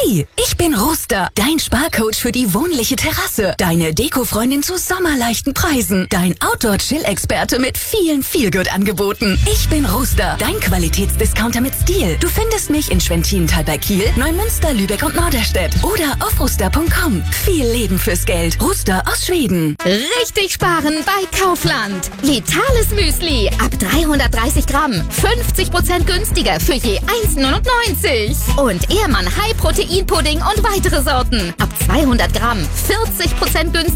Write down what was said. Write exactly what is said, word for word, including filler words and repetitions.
Hi, ich bin Ruster, dein Sparcoach für die wohnliche Terrasse. Deine Deko-Freundin zu sommerleichten Preisen. Dein Outdoor-Chill-Experte mit vielen Feelgood-Angeboten. Ich bin Ruster, dein Qualitätsdiscounter mit Stil. Du findest mich in Schwentierenthal bei Kiel, Neumünster, Lübeck und Norderstedt. Oder auf ruster punkt com. Viel Leben fürs Geld. Ruster aus Schweden. Richtig sparen bei Kaufland. Vitales Müsli ab dreihundertdreißig Gramm. fünfzig Prozent günstiger für je eins neunundneunzig. Und Ehrmann High Protein Pudding und weitere Sorten ab zweihundert Gramm. vierzig Prozent günstiger